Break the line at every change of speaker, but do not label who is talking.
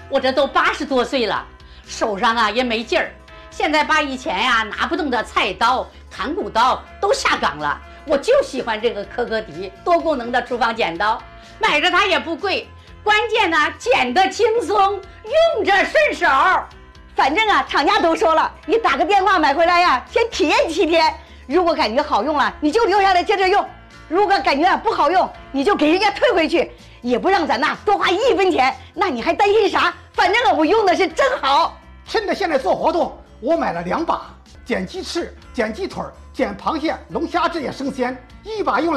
我这都80多岁了，手上啊也没劲儿。现在把以前呀拿不动的菜刀、砍骨刀都下岗了，我就喜欢这个可可迪多功能的厨房剪刀，买着它也不贵，关键呢剪得轻松，用着顺手。
反正啊，厂家都说了，你打个电话买回来呀，先体验7天。如果感觉好用了，你就留下来接着用；如果感觉不好用，你就给人家退回去，也不让咱呐多花1分钱。那你还担心啥？反正我用的是真好。
趁着现在做活动，我买了2把，剪鸡翅、剪鸡腿、剪螃蟹、龙虾，这也生鲜，一把用